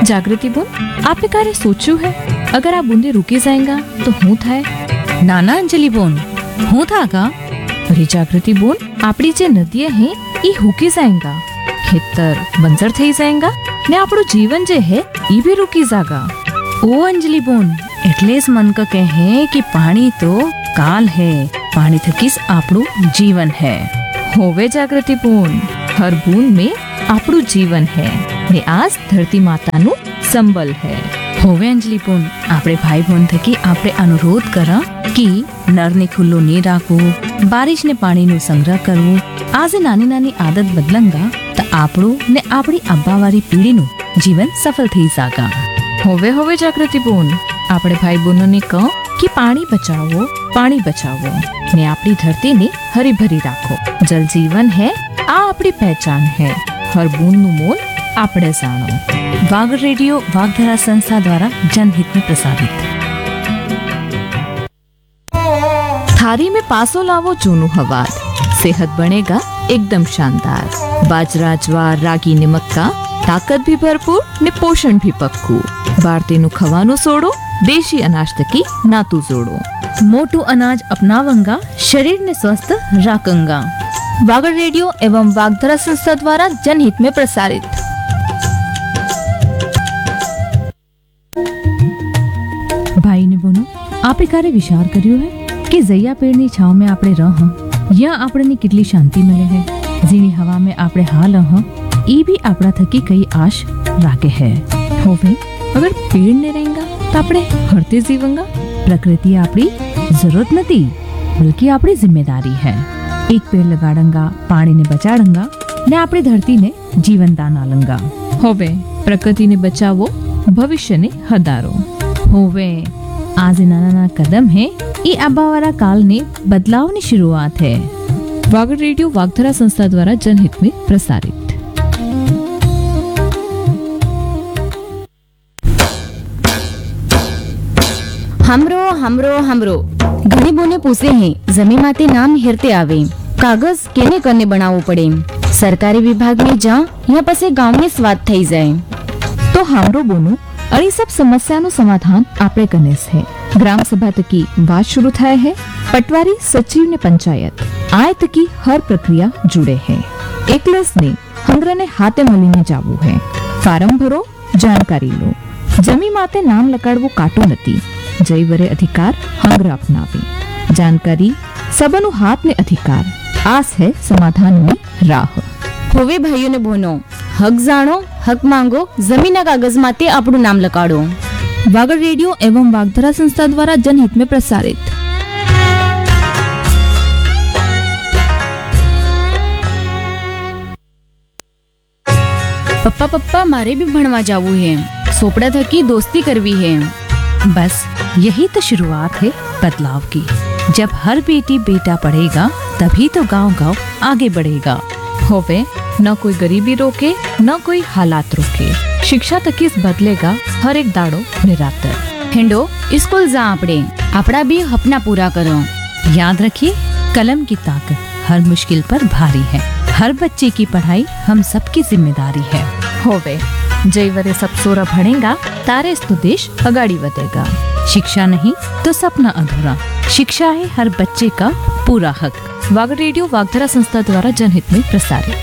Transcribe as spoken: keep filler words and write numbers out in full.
जागृति बोन, आपने क्यारे सोच्યું है अगर આ બુંદે રૂકી જાયંગા તો હું થાય? નાના અંજલિ બોન, હું થાગા? अरे जागृति बोन, આપણી જે નદીએ હે ઈ હુકી જાયંગા, ખેતર બંજર થઈ જાયંગા ને આપણું જીવન જે હે ઈ भी રૂકી જાગા। ओ अंजलि बोन, એટલે જ મન ક કહે कि पानी तो काल है, पानी थकीस આપણું जीवन है। होवे जागृति बोन, हर बूंद में આપણું जीवन है ने आज धरती माताનું संबल है। होवे अंजलि बोन, આપણે ભાઈ બોન થકી આપણે અનુરોધ કરા कि નળને ખુલ્લો નહીં રાખવું, બારિશને પાણીનો સંગ્રહ કરવો। આજે નાની નાની આદત બદલંગા તો આપણું ને આપણી આબાવાળી પેઢીનું જીવન સફળ થઈ જાગા। होवे होवे जागृति बोन, આપણે ભાઈ બહેનોને કહો कि पानी बचाओ, पानी बचाओ ने आपणी धरती ने हरी भरी राखो। जल जीवन है, आ आपणी पहचान है, हर बूंद नु मोल आपणे जानो। वागड़ रेडियो वागधरा संस्था द्वारा जनहित में प्रसारित। थारी में पासो लावो जूनू हवार, सेहत बनेगा एकदम शानदार। बाजरा ज्वार रागी ने मक्का, ताकत भी भरपूर ने पोषण भी पक्कू। भारतीय खवानो सोड़ो, देशी अनाज तकी नातू जोड़ो। मोटू अनाज अपनावंगा, शरीर ने स्वस्थ राखंगा। वागड़ रेडियो एवं वागधरा संस्था द्वारा जनहित में प्रसारित। भाई ने बोनो, आपे क्यारे विचार कर्यो है कि जया पेड़नी छाव में आपणे रह, या आपणे कितली शांति मिले है। जीनी हवा में आपणे हाल रह, ई भी आपड़ा थकी कई आश राखे है। होवे अगर पेड़ ने रहेगा तो आपणे हरते जीवंगा। प्रकृति आपड़ी जरूरत नहीं बल्कि आपड़ी जिम्मेदारी है। एक पेड़ लगाड़ंगा, पानी ने बचाड़ंगा ने आपड़ी धरती ने जीवन दान आलंगा। होवे प्रकृति ने बचावो, भविष्य ने हदारो। होवे आज नाना नाना कदम है, ये आबावारा काल ने बदलाव की शुरुआत है। वागड़ रेडियो वागधरा संस्था द्वारा जनहित में प्रसारित। हमरो हमरो हमरो घणी बोने पूछे हैं जमीन माते नाम हेरते आवे, कागज केने करने बनावो पड़े। सरकारी विभाग में जा या पसे गांव में स्वाद थई जाए तो हमरो बोनो अड़ी सब समस्या नु समाधान आपणे कने है। ग्राम सभा तकी बात शुरू थाय है, पटवारी सचिव ने पंचायत आय तकी हर प्रक्रिया जुड़े है। एकलस ने हंग्र ने हाथे मलीने जावू है। फार्म भरो, जानकारी लो। जमी माते नाम लकाड़वो काटो नती, जय वरे अधिकार हंग्र अपनावे। जानकारी सबनु हाथ ने अधिकार, आस है समाधान में राह। होवे भाइयों ने बोनो, हक जानो, हक मांगो, जमीना कागज माते आपनु नाम लकाड़ो। वागड़ रेडियो एवं वागधरा संस्था द्वारा जनहित में प्रसारित। पप्पा पप्पा मारे भी भणवा जावू है, सोपड़ा थकी दोस्ती करवी है। बस यही तो शुरुआत है बदलाव की। जब हर बेटी बेटा पढ़ेगा तभी तो गांव गांव आगे बढ़ेगा। होवे न कोई गरीबी रोके, न कोई हालात रोके। शिक्षा तकीस बदलेगा हर एक दाड़ो निरातर। हिंडो स्कूल जा, आपड़े अपना भी अपना पूरा करो। याद रखिए, कलम की ताकत हर मुश्किल पर भारी है। हर बच्चे की पढ़ाई हम सबकी जिम्मेदारी है। होवे जय वरे सब सोरा भणेगा, तारे तो देश अगाड़ी बढ़ेगा। शिक्षा नहीं तो सपना अधूरा। शिक्षा है हर बच्चे का पूरा हक। वागड़ रेडियो वागधरा संस्था द्वारा जनहित में प्रसारित।